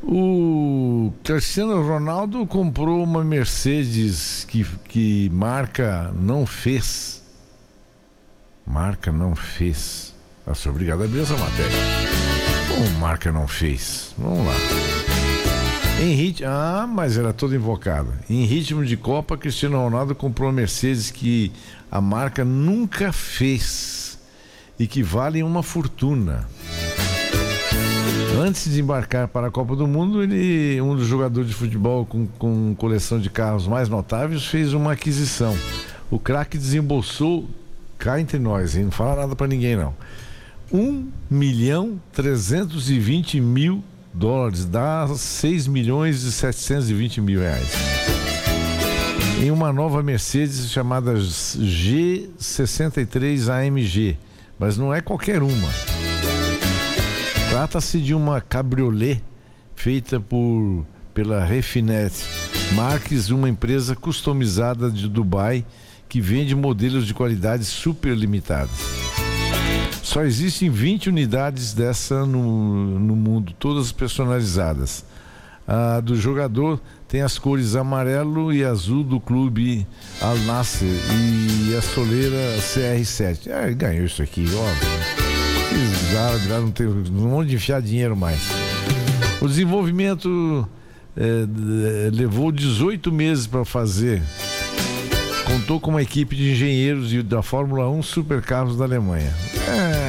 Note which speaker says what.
Speaker 1: O Cristiano Ronaldo comprou uma Mercedes que marca não fez. Marca não fez. Eu sou obrigado a abrir essa matéria. Como marca não fez? Vamos lá. Mas era toda invocada. Em ritmo de Copa, Cristiano Ronaldo comprou uma Mercedes que a marca nunca fez e que vale uma fortuna. Antes de embarcar para a Copa do Mundo, um dos jogadores de futebol com coleção de carros mais notáveis, fez uma aquisição. O craque desembolsou, cá entre nós, hein? Não fala nada para ninguém não, $1.320.000, dá R$6.720.000, em uma nova Mercedes chamada G63 AMG, mas não é qualquer uma. Trata-se de uma cabriolé feita pela Refinet Marques, uma empresa customizada de Dubai que vende modelos de qualidade super limitadas. Só existem 20 unidades dessa no mundo, todas personalizadas. A do jogador tem as cores amarelo e azul do clube Al Nassr e a soleira CR7. Ganhou isso aqui, ó. Já não tem onde enfiar dinheiro mais. O desenvolvimento levou 18 meses para fazer. Contou com uma equipe de engenheiros da Fórmula 1 Supercarros da Alemanha.